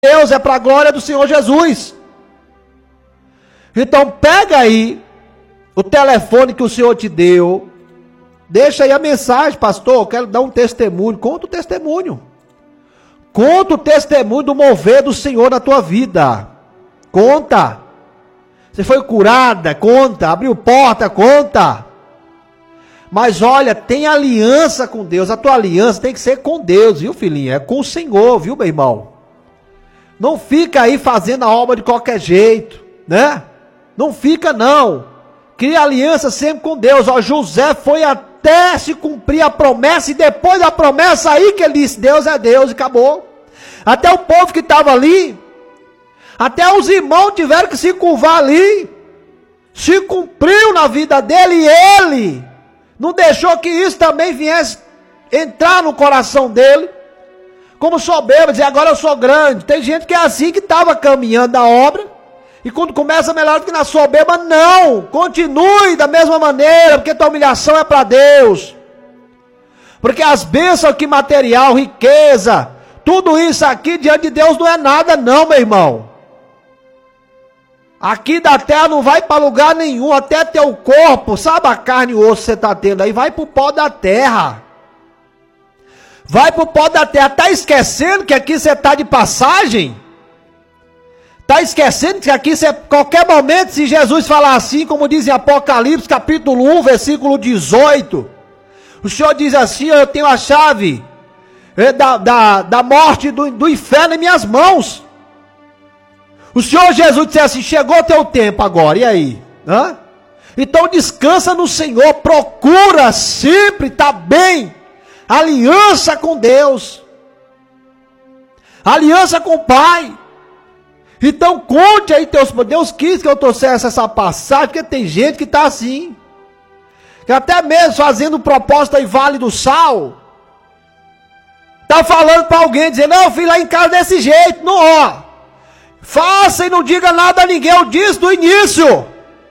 Deus, é para a glória do Senhor Jesus. Então pega aí o telefone que o Senhor te deu, deixa aí a mensagem: pastor, eu quero dar um testemunho. Conta o testemunho. Conta o testemunho do mover do Senhor na tua vida. Conta. Você foi curada? Conta. Abriu porta? Conta. Mas olha, tem aliança com Deus. A tua aliança tem que ser com Deus, viu, filhinha? É com o Senhor, viu, meu irmão? Não fica aí fazendo a obra de qualquer jeito, né? Não fica, não. Cria aliança sempre com Deus. Ó, José foi até se cumprir a promessa, e depois da promessa aí que ele disse: Deus é Deus, e acabou. Até o povo que estava ali, até os irmãos tiveram que se curvar ali. Se cumpriu na vida dele, e ele não deixou que isso também viesse entrar no coração dele, como soberba, dizer: agora eu sou grande. Tem gente que é assim, que estava caminhando a obra, e quando começa melhor do que na soberba. Não, continue da mesma maneira, porque tua humilhação é para Deus. Porque as bênçãos aqui, material, riqueza, tudo isso aqui diante de Deus não é nada não, meu irmão. Aqui da terra não vai para lugar nenhum. Até teu corpo, sabe a carne e o osso que você está tendo aí, vai para o pó da terra. Vai para o pó da terra. Está esquecendo que aqui você está de passagem? Está esquecendo que aqui você, qualquer momento, se Jesus falar assim, como diz em Apocalipse capítulo 1, versículo 18, o Senhor diz assim: eu tenho a chave da morte do inferno em minhas mãos. O Senhor Jesus disse assim: chegou o teu tempo agora, e aí? Hã? Então descansa no Senhor, procura sempre estar bem, aliança com Deus, aliança com o Pai. Então conte aí teus... Deus quis que eu trouxesse essa passagem, porque tem gente que está assim, que até mesmo fazendo proposta em Vale do Sal, está falando para alguém, dizendo: não, eu fui lá em casa desse jeito. Não, ó, faça e não diga nada a ninguém. Eu disse do início.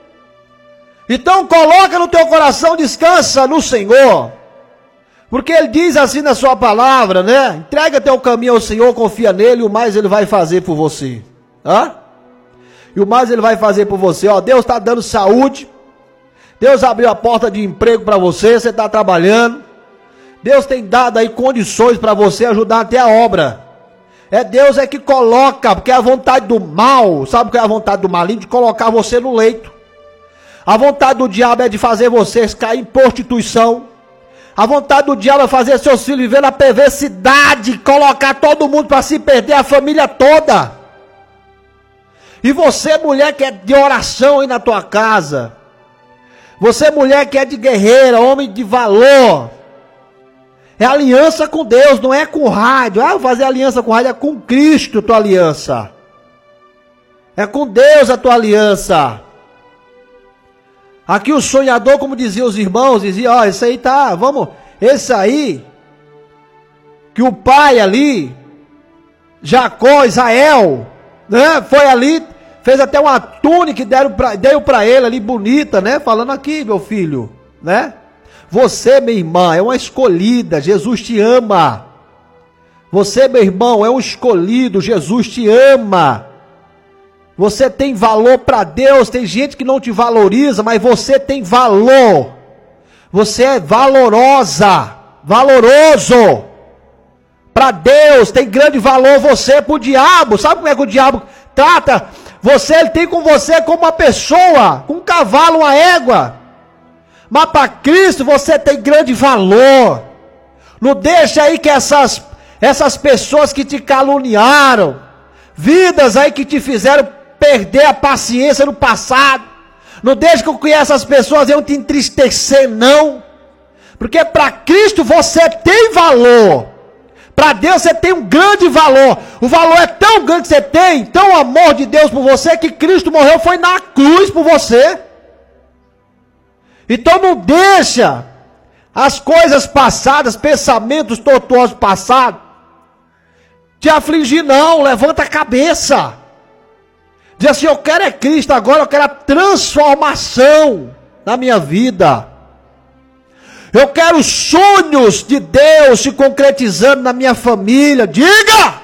Então coloca no teu coração, descansa no Senhor, porque Ele diz assim na sua palavra, né? Entrega teu caminho ao Senhor, confia nele, e o mais Ele vai fazer por você. Hã? E o mais Ele vai fazer por você. Ó, Deus está dando saúde, Deus abriu a porta de emprego para você, você está trabalhando, Deus tem dado aí condições para você ajudar até a obra. É Deus é que coloca, porque a vontade do mal, sabe o que é a vontade do maligno? De colocar você no leito. A vontade do diabo é de fazer vocês cair em prostituição. A vontade do diabo é fazer seus filhos viver na perversidade, colocar todo mundo para se perder, a família toda. E você, mulher que é de oração aí na tua casa, você, mulher que é de guerreira, homem de valor, é aliança com Deus, não é com rádio. Ah, fazer aliança com rádio, é com Cristo a tua aliança. É com Deus a tua aliança. Aqui o sonhador, como diziam os irmãos, dizia: ó, esse aí tá, vamos, esse aí, que o pai ali, Jacó, Israel, né, foi ali, fez até uma túnica que deu para ele ali, bonita, né, falando: aqui, meu filho, né, você, minha irmã, é uma escolhida, Jesus te ama. Você, meu irmão, é um escolhido, Jesus te ama. Você tem valor para Deus. Tem gente que não te valoriza, mas você tem valor. Você é valorosa, valoroso. Para Deus tem grande valor você. Para o diabo, sabe como é que o diabo trata você? Ele tem com você como uma pessoa, com um cavalo, uma égua. Mas para Cristo você tem grande valor. Não deixa aí que essas pessoas que te caluniaram, vidas aí que te fizeram perder a paciência no passado, não deixa que essas pessoas venham te entristecer, não. Porque para Cristo você tem valor. Para Deus você tem um grande valor. O valor é tão grande que você tem, tão amor de Deus por você, que Cristo morreu, foi na cruz por você. Então não deixa as coisas passadas, pensamentos tortuosos passados, te afligir, não. Levanta a cabeça. Diz assim: eu quero é Cristo agora, eu quero a transformação na minha vida. Eu quero sonhos de Deus se concretizando na minha família. Diga!